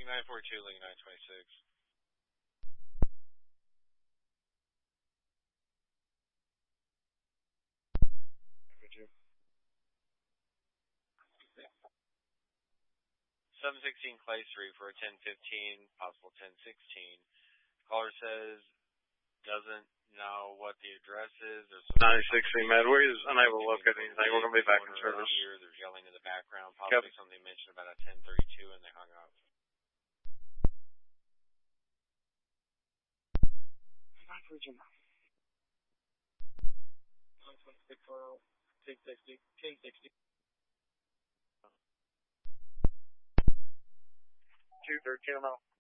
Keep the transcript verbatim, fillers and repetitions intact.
nine four two, Link nine twenty-six. seven sixteen Clay Street for a ten fifteen, possible ten sixteen. Caller says doesn't know what the address is. There's ninety-six Street Medway is unable to locate anything. We're going to be back in service. Here, there's yelling in the background. Possibly yep. Something mentioned about a ten thirty-two and they hung up. Back Virginia. nine twenty-six, ten sixty, ten sixty. two thirteen, I'm out.